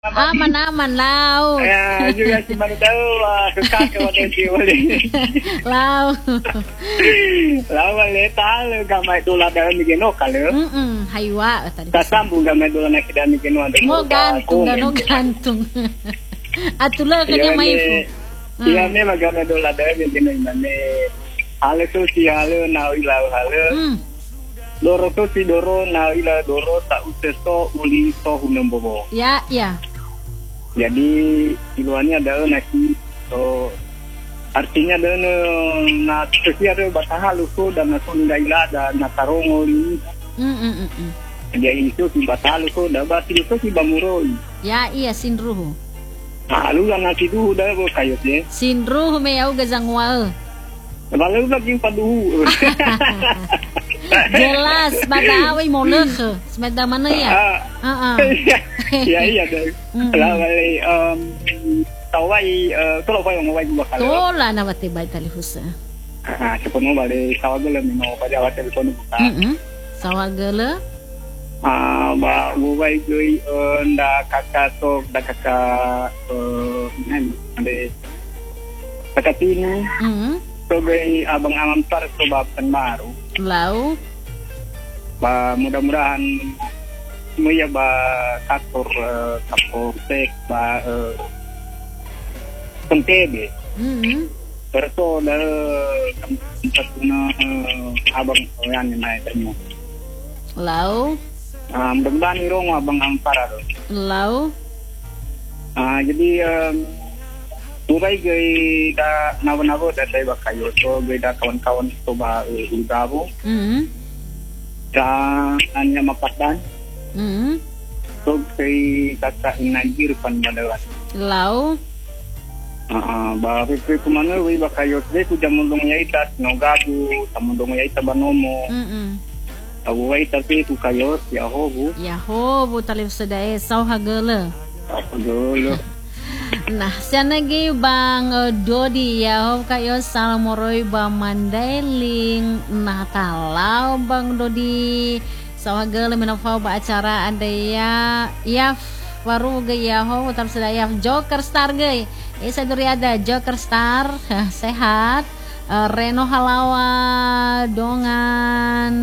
Aman-aman lau. Ya, juga si Manu tahu suka ke waktu si boleh. Lau. Lau boleh tahu gamai tu lah dalam migeno kalau. Haywa tadi. Kasambung gamai tu lah nak kita migeno ada. Mo gantung gano gantung. Atulah kanya maifu. Iya ni gamai tu lah dalam migeno imane. Halo tu si halo nau ilau halo. Doro tu si doro nau ilau doro tak useso uli so hunam bobo. Ya, ya. Jadi iluannya ada nasi so artinya ada na sesia ada bataha lusu dan nasu ndaila dan natarongo ni. Jadi itu si bataha lusu dah basi itu si bamuroi. Ya iya sinruhu. Lu kan nasi tu dah bo kayot ye. Sinruhu me yau gazangwa. Lalu lagi padu. Jelas pada awai mau leh. Semeda mana ya? Iya deh. Lah balik tawai kalau kau yang mau bakal. Tola na wate bai tali husa. Cepat mau balik sawagala mino pada awal telepon buka. Sawagala. Ba buai gui nda kakak to nda kakak ande kakak ini. Sebagai abang Amampar coba baru. Lau. Ba mudah-mudahan semua ba kantor sek ba pentebe. Perso dah satu abang yang naik temu. Lau. Mudah-mudahan irong abang Amampar. Lau. Jadi Bukai gay da nawa-nawa da saya bakayo so gay da kawan-kawan coba udabo. Da hanya mapatan. So gay kata inagir pan madalas. Lau. Ba pe kumano gay bakayo de ku jamundong yai dat no gabu tamundong yai tabanomo. Awai tapi ku kayo ya hobu. Ya hobu talib sedaya sau hagala. Dulu. Nah, sana lagi bang Dodi ya, kayo salamoroy ba Mandailing. Nah, kalau bang Dodi sawagala menafau ba acara ada ya baru gaya ho utam sedaya Joker Star gay. Isa duri ada Joker Star sehat. Reno Halawa dongan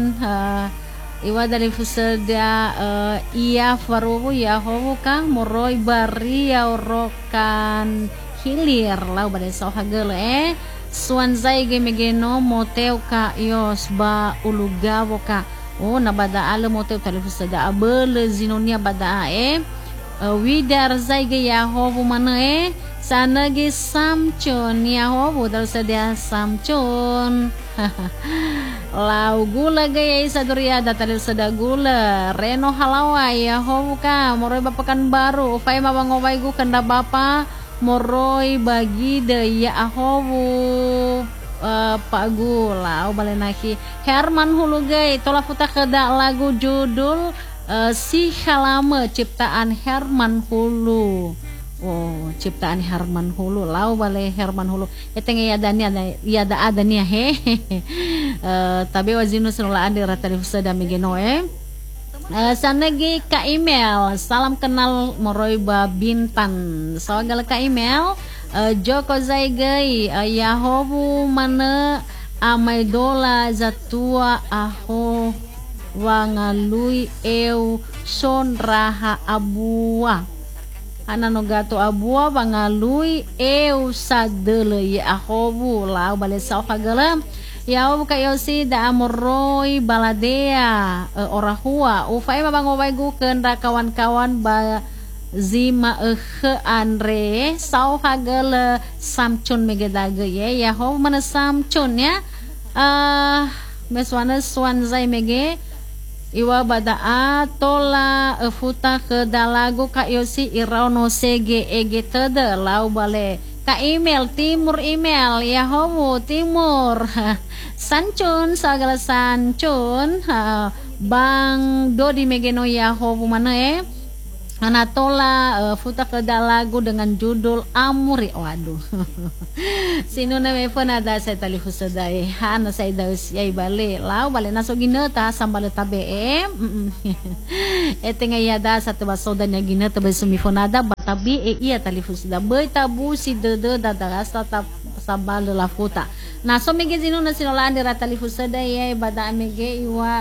iwa dari fuseda iya farubu ya hobu kang moroy bari ya rokan hilir lau badai sohagel suan zai gemegeno moteu ka yos ba ulugawo ka nabada ala moteu tali fuseda abele zinonia bada widar zai ge ya hobu mana sana ge samcon ya hobu dal sedia samcon lau gula gaya isa duriada talil seda gula Reno Halawa ya hobuka moroy bapakan baru ufay mabangoway gu kanda bapa moroy bagi de ya ahobu pagu lau balenaki Herman Hulu gay tola futa keda lagu judul si halama ciptaan Herman Hulu. Ciptaan Herman Hulu lau bale Herman Hulu eteng ya ada nia tabi wazinu senula ade ratari sada migeno sanagi ka email salam kenal moroy ba bintan sawagala ka email Joko Zaigai yahobu mana amay dola zatua aho wangalui eu son raha abua anano gato abua bangalui eu sadele ya ahobu lau bale sau hagalam ya obu kayo si da amoroy baladea orahua ufai mabangowai guken ra kawan-kawan ba zima andre sau hagala samcun megadaga ya hobu mana samcun ya meswana swan zai mege iwa badaa tola futa ke dalago ka yosi irauno sege ege tede lau bale ka email timur email ya homo timur sancun sagala sancun bang Dodi megeno ya homo mana Anatola futa kada lagu dengan judul Amuri. Waduh. Sino na may ada sa talifus sa day. Ano sa idaws yay bali. Lao bali naso ginata sambal tabi ete nga yada sa tubasoda niya ginata ba sumifonada batabi iya talifus da. Boy tabu si dede dadaras tap sambal la futa. Naso mege sino na sinolaan dira talifus sa day yay bada mege iwa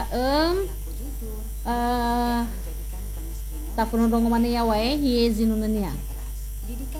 tapunodong maniya wae hiye zino na niya.